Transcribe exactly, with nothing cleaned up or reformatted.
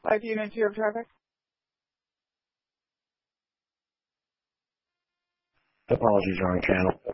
Five units, you have traffic? Apologies, wrong channel.